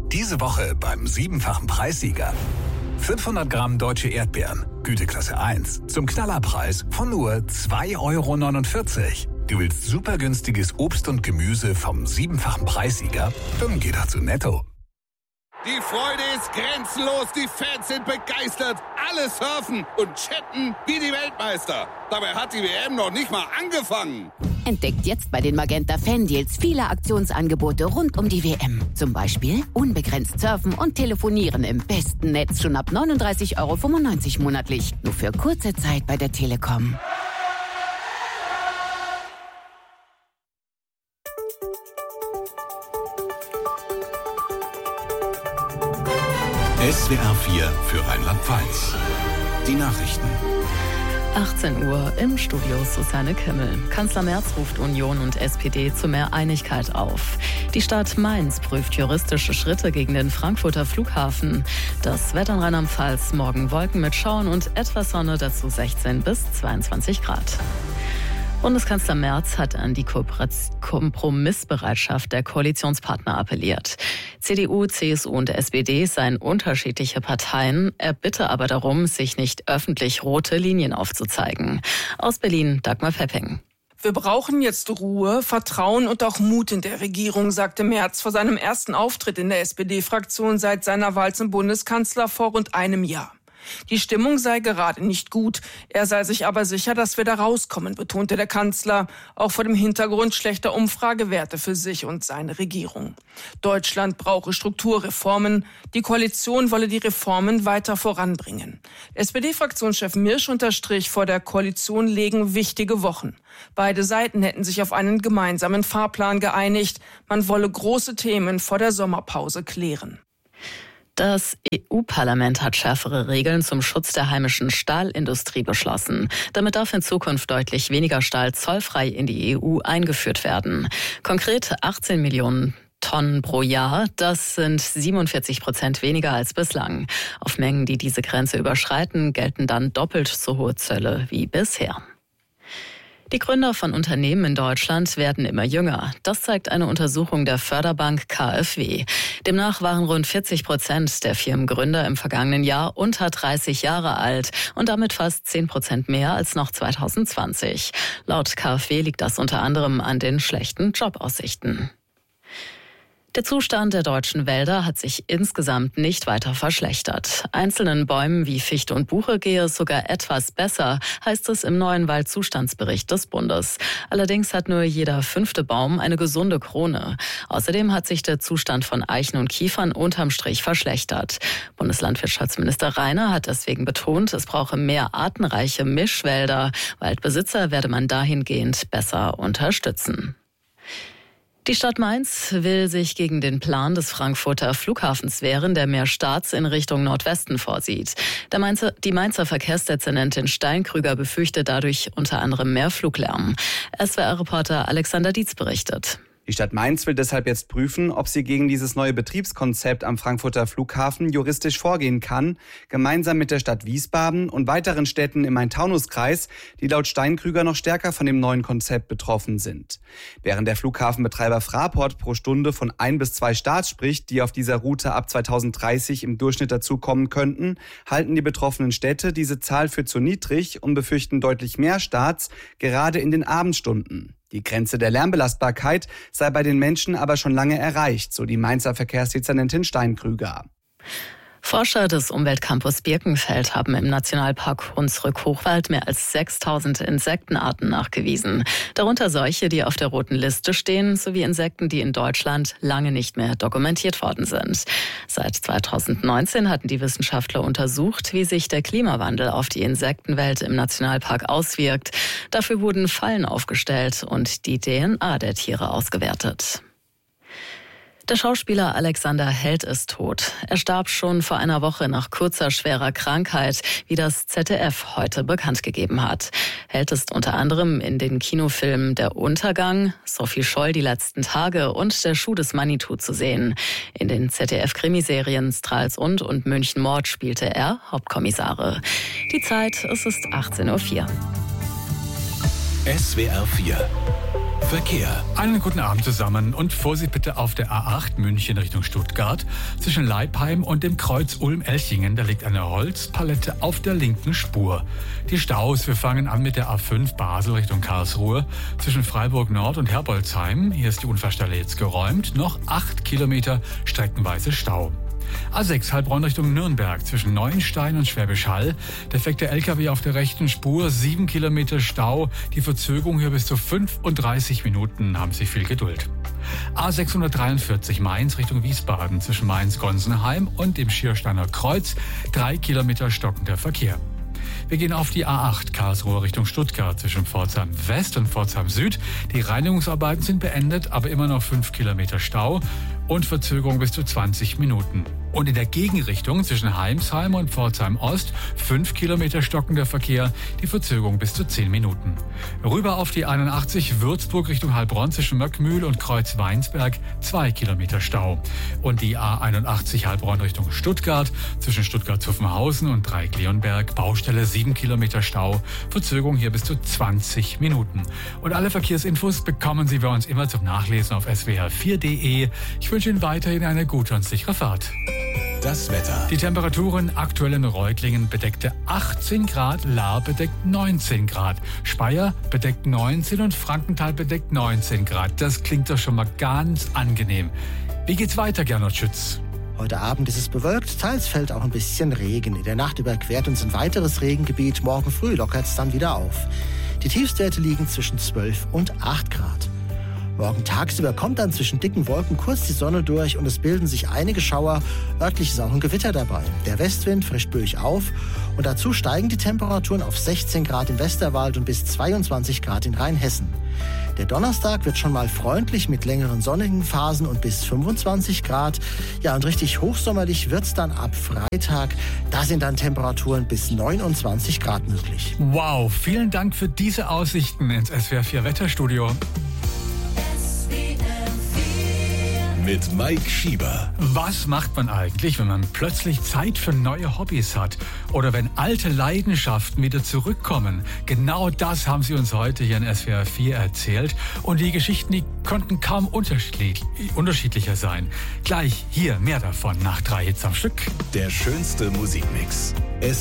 Diese Woche beim 7-fachen Preissieger. 500 Gramm deutsche Erdbeeren, Güteklasse 1, zum Knallerpreis von nur 2,49 €. Du willst super günstiges Obst und Gemüse vom 7-fachen Preissieger? Dann geh doch zu Netto. Die Freude ist grenzenlos, die Fans sind begeistert, alle surfen und chatten wie die Weltmeister. Dabei hat die WM noch nicht mal angefangen. Entdeckt jetzt bei den Magenta Fan-Deals viele Aktionsangebote rund um die WM. Zum Beispiel unbegrenzt surfen und telefonieren im besten Netz schon ab 39,95 € monatlich. Nur für kurze Zeit bei der Telekom. SWR 4 für Rheinland-Pfalz. Die Nachrichten. 18 Uhr im Studio Susanne Kimmel. Kanzler Merz ruft Union und SPD zu mehr Einigkeit auf. Die Stadt Mainz prüft juristische Schritte gegen den Frankfurter Flughafen. Das Wetter in Rheinland-Pfalz: morgen Wolken mit Schauern und etwas Sonne, dazu 16 bis 22 Grad. Bundeskanzler Merz hat an die Kompromissbereitschaft der Koalitionspartner appelliert. CDU, CSU und SPD seien unterschiedliche Parteien. Er bitte aber darum, sich nicht öffentlich rote Linien aufzuzeigen. Aus Berlin, Dagmar Pepping. Wir brauchen jetzt Ruhe, Vertrauen und auch Mut in der Regierung, sagte Merz vor seinem ersten Auftritt in der SPD-Fraktion seit seiner Wahl zum Bundeskanzler vor rund einem Jahr. Die Stimmung sei gerade nicht gut. Er sei sich aber sicher, dass wir da rauskommen, betonte der Kanzler, auch vor dem Hintergrund schlechter Umfragewerte für sich und seine Regierung. Deutschland brauche Strukturreformen. Die Koalition wolle die Reformen weiter voranbringen. SPD-Fraktionschef Mirsch unterstrich, vor der Koalition lägen wichtige Wochen. Beide Seiten hätten sich auf einen gemeinsamen Fahrplan geeinigt. Man wolle große Themen vor der Sommerpause klären. Das EU-Parlament hat schärfere Regeln zum Schutz der heimischen Stahlindustrie beschlossen. Damit darf in Zukunft deutlich weniger Stahl zollfrei in die EU eingeführt werden. Konkret 18 Millionen Tonnen pro Jahr, das sind 47% weniger als bislang. Auf Mengen, die diese Grenze überschreiten, gelten dann doppelt so hohe Zölle wie bisher. Die Gründer von Unternehmen in Deutschland werden immer jünger. Das zeigt eine Untersuchung der Förderbank KfW. Demnach waren rund 40% der Firmengründer im vergangenen Jahr unter 30 Jahre alt und damit fast 10% mehr als noch 2020. Laut KfW liegt das unter anderem an den schlechten Jobaussichten. Der Zustand der deutschen Wälder hat sich insgesamt nicht weiter verschlechtert. Einzelnen Bäumen wie Fichte und Buche gehe es sogar etwas besser, heißt es im neuen Waldzustandsbericht des Bundes. Allerdings hat nur jeder 5. Baum eine gesunde Krone. Außerdem hat sich der Zustand von Eichen und Kiefern unterm Strich verschlechtert. Bundeslandwirtschaftsminister Rainer hat deswegen betont, es brauche mehr artenreiche Mischwälder. Waldbesitzer werde man dahingehend besser unterstützen. Die Stadt Mainz will sich gegen den Plan des Frankfurter Flughafens wehren, der mehr Starts in Richtung Nordwesten vorsieht. Die Mainzer Verkehrsdezernentin Steinkrüger befürchtet dadurch unter anderem mehr Fluglärm. SWR-Reporter Alexander Dietz berichtet. Die Stadt Mainz will deshalb jetzt prüfen, ob sie gegen dieses neue Betriebskonzept am Frankfurter Flughafen juristisch vorgehen kann, gemeinsam mit der Stadt Wiesbaden und weiteren Städten im Main-Taunus-Kreis, die laut Steinkrüger noch stärker von dem neuen Konzept betroffen sind. Während der Flughafenbetreiber Fraport pro Stunde von 1 bis 2 Starts spricht, die auf dieser Route ab 2030 im Durchschnitt dazukommen könnten, halten die betroffenen Städte diese Zahl für zu niedrig und befürchten deutlich mehr Starts, gerade in den Abendstunden. Die Grenze der Lärmbelastbarkeit sei bei den Menschen aber schon lange erreicht, so die Mainzer Verkehrsdezernentin Steinkrüger. Forscher des Umweltcampus Birkenfeld haben im Nationalpark Hunsrück-Hochwald mehr als 6.000 Insektenarten nachgewiesen. Darunter solche, die auf der roten Liste stehen, sowie Insekten, die in Deutschland lange nicht mehr dokumentiert worden sind. Seit 2019 hatten die Wissenschaftler untersucht, wie sich der Klimawandel auf die Insektenwelt im Nationalpark auswirkt. Dafür wurden Fallen aufgestellt und die DNA der Tiere ausgewertet. Der Schauspieler Alexander Held ist tot. Er starb schon vor einer Woche nach kurzer, schwerer Krankheit, wie das ZDF heute bekannt gegeben hat. Held ist unter anderem in den Kinofilmen Der Untergang, Sophie Scholl, Die letzten Tage und Der Schuh des Manitou zu sehen. In den ZDF-Krimiserien Stralsund und München Mord spielte er Hauptkommissare. Die Zeit, es ist 18:04 Uhr. SWR 4 Verkehr. Einen guten Abend zusammen und Vorsicht bitte auf der A8 München Richtung Stuttgart. Zwischen Leipheim und dem Kreuz Ulm-Elchingen, da liegt eine Holzpalette auf der linken Spur. Die Staus, wir fangen an mit der A5 Basel Richtung Karlsruhe. Zwischen Freiburg Nord und Herbolzheim, hier ist die Unfallstelle jetzt geräumt, noch 8 Kilometer streckenweise Stau. A6 Heilbronn Richtung Nürnberg zwischen Neuenstein und Schwäbisch Hall. Defekter LKW auf der rechten Spur, 7 Kilometer Stau. Die Verzögerung hier bis zu 35 Minuten, haben Sie viel Geduld. A643 Mainz Richtung Wiesbaden zwischen Mainz-Gonsenheim und dem Schiersteiner Kreuz, 3 Kilometer stockender Verkehr. Wir gehen auf die A8 Karlsruhe Richtung Stuttgart zwischen Pforzheim West und Pforzheim Süd. Die Reinigungsarbeiten sind beendet, aber immer noch 5 Kilometer Stau und Verzögerung bis zu 20 Minuten. Und in der Gegenrichtung zwischen Heimsheim und Pforzheim Ost 5 Kilometer stockender Verkehr, die Verzögerung bis zu 10 Minuten. Rüber auf die 81 Würzburg Richtung Heilbronn zwischen Möckmühl und Kreuz-Weinsberg 2 Kilometer Stau. Und die A81 Heilbronn Richtung Stuttgart zwischen Stuttgart-Zuffenhausen und Dreieck-Leonberg Baustelle 7 Kilometer Stau, Verzögerung hier bis zu 20 Minuten. Und alle Verkehrsinfos bekommen Sie bei uns immer zum Nachlesen auf swr4.de. Ich wünsche Ihnen weiterhin eine gute und sichere Fahrt. Das Wetter. Die Temperaturen aktuell in Reutlingen bedeckte 18 Grad, Lahr bedeckt 19 Grad, Speyer bedeckt 19 und Frankenthal bedeckt 19 Grad. Das klingt doch schon mal ganz angenehm. Wie geht's weiter, Gernot Schütz? Heute Abend ist es bewölkt, teils fällt auch ein bisschen Regen. In der Nacht überquert uns ein weiteres Regengebiet. Morgen früh lockert es dann wieder auf. Die Tiefstwerte liegen zwischen 12 und 8 Grad. Morgen tagsüber kommt dann zwischen dicken Wolken kurz die Sonne durch und es bilden sich einige Schauer. Örtlich ist auch ein Gewitter dabei. Der Westwind frischt böig auf und dazu steigen die Temperaturen auf 16 Grad im Westerwald und bis 22 Grad in Rheinhessen. Der Donnerstag wird schon mal freundlich mit längeren sonnigen Phasen und bis 25 Grad. Ja, und richtig hochsommerlich wird's dann ab Freitag. Da sind dann Temperaturen bis 29 Grad möglich. Wow, vielen Dank für diese Aussichten ins SWR4 Wetterstudio. Mit Mike Schieber. Was macht man eigentlich, wenn man plötzlich Zeit für neue Hobbys hat? Oder wenn alte Leidenschaften wieder zurückkommen? Genau das haben Sie uns heute hier in SWR4 erzählt. Und die Geschichten, die konnten kaum unterschiedlicher sein. Gleich hier mehr davon nach 3 Hits am Stück. Der schönste Musikmix.